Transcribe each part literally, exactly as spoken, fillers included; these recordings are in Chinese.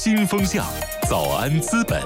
新风向，早安资本。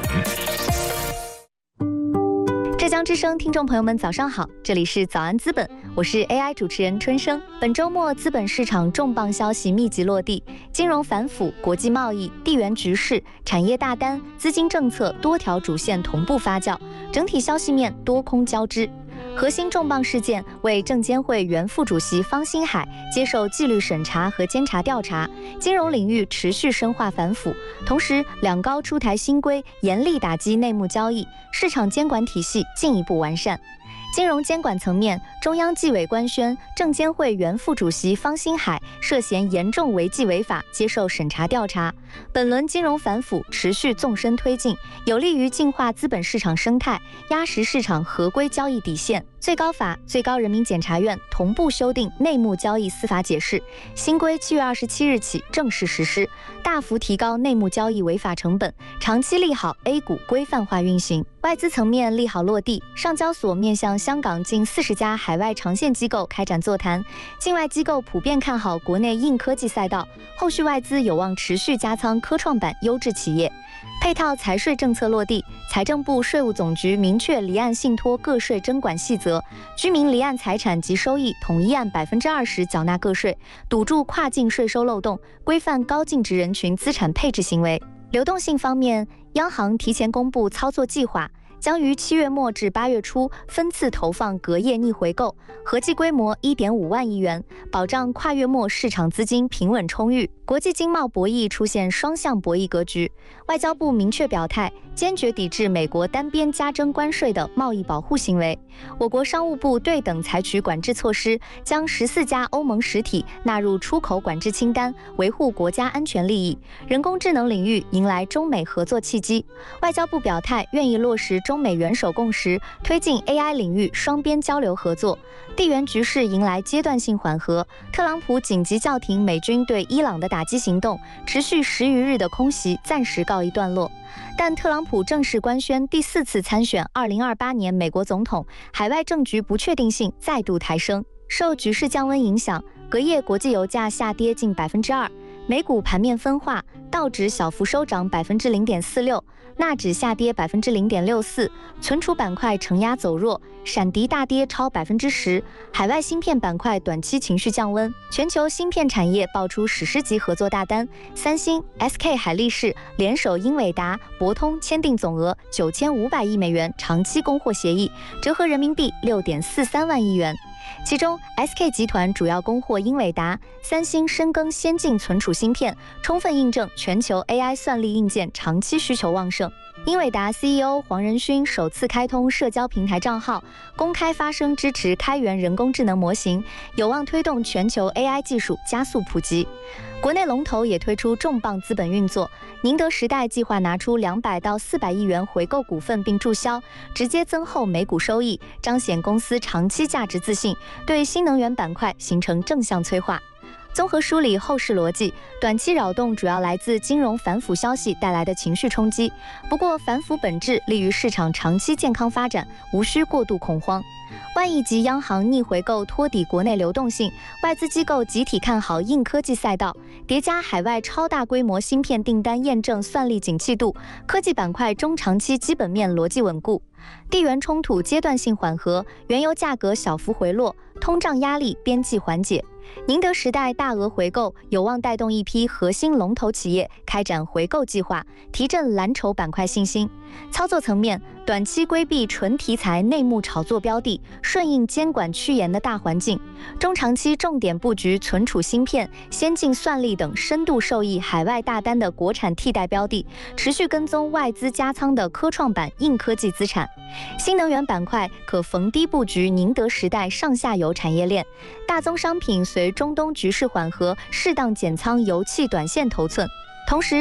浙江之声听众朋友们，早上好，这里是早安资本，我是 A I 主持人春生。本周末资本市场重磅消息密集落地，金融反腐、国际贸易、地缘局势、产业大单、资金政策多条主线同步发酵，整体消息面多空交织。核心重磅事件为证监会原副主席方星海接受纪律审查和监察调查，金融领域持续深化反腐，同时两高出台新规，严厉打击内幕交易，市场监管体系进一步完善。金融监管层面，中央纪委官宣证监会原副主席方星海涉嫌严重违纪违法，接受审查调查。本轮金融反腐持续纵深推进，有利于净化资本市场生态，压实市场合规交易底线。最高法、最高人民检察院同步修订内幕交易司法解释，新规七月二十七日起正式实施，大幅提高内幕交易违法成本，长期利好 A 股规范化运行。外资层面利好落地，上交所面向香港近四十家海外长线机构开展座谈，境外机构普遍看好国内硬科技赛道，后续外资有望持续加仓科创板优质企业。配套财税政策落地，财政部、税务总局明确离岸信托个税征管细则，居民离岸财产及收益统一按百分之二十缴纳个税，堵住跨境税收漏洞，规范高净值人群资产配置行为。流动性方面，央行提前公布操作计划，将于七月末至八月初分次投放隔夜逆回购，合计规模 一点五万亿元，保障跨月末市场资金平稳充裕。国际经贸博弈出现双向博弈格局，外交部明确表态，坚决抵制美国单边加征关税的贸易保护行为。我国商务部对等采取管制措施，将十四家欧盟实体纳入出口管制清单，维护国家安全利益。人工智能领域迎来中美合作契机，外交部表态愿意落实中美元首共识，推进 A I 领域双边交流合作。地缘局势迎来阶段性缓和，特朗普紧急叫停美军对伊朗的打击行动，持续十余日的空袭暂时告一段落。但特朗普正式官宣第四次参选二零二八年美国总统，海外政局不确定性再度抬升。受局势降温影响，隔夜国际油价下跌近百分之二，美股盘面分化，道指小幅收涨百分之零点四六，纳指下跌百分之零点六四，存储板块承压走弱，闪迪大跌超百分之十，海外芯片板块短期情绪降温，全球芯片产业爆出史诗级合作大单，三星、S K 海力士联手英伟达、博通签订总额九千五百亿美元长期供货协议，折合人民币六点四三万亿元。其中 S K 集团主要供货英伟达，三星深耕先进存储芯片，充分印证全球 A I 算力硬件长期需求旺盛。英伟达 C E O 黄仁勋首次开通社交平台账号，公开发声支持开源人工智能模型，有望推动全球 A I 技术加速普及。国内龙头也推出重磅资本运作，宁德时代计划拿出两百到四百亿元回购股份并注销，直接增厚每股收益，彰显公司长期价值自信，对新能源板块形成正向催化。综合梳理后市逻辑，短期扰动主要来自金融反腐消息带来的情绪冲击。不过，反腐本质利于市场长期健康发展，无需过度恐慌。万亿级央行逆回购托底国内流动性，外资机构集体看好硬科技赛道，叠加海外超大规模芯片订单验证算力景气度，科技板块中长期基本面逻辑稳固。地缘冲突阶段性缓和，原油价格小幅回落，通胀压力边际缓解。宁德时代大额回购有望带动一批核心龙头企业开展回购计划，提振蓝筹板块信心。操作层面，短期规避纯题材内幕炒作标的，顺应监管趋严的大环境；中长期重点布局存储芯片、先进算力等深度受益海外大单的国产替代标的，持续跟踪外资加仓的科创板硬科技资产。新能源板块可逢低布局宁德时代上下游产业链，大宗商品随中东局势缓和，适当减仓油气短线头寸。同时